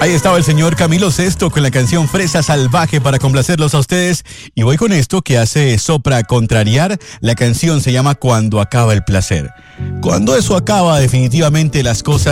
Ahí estaba el señor Camilo Sesto con la canción Fresa Salvaje para complacerlos a ustedes. Y voy con esto que hace Sopra contrariar. La canción se llama Cuando acaba el placer. Cuando eso acaba, definitivamente las cosas